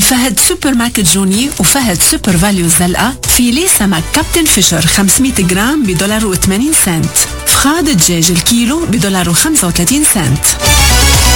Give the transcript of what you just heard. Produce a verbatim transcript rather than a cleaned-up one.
بفهد سوبر ماركت جوني وفهد سوبر فاليو الزلقة فيليه سمك كابتن فيشر خمسمية جرام بدولار وثمانين سنت. فخاد الدجاج الكيلو بدولار وخمسة وثلاثين سنت.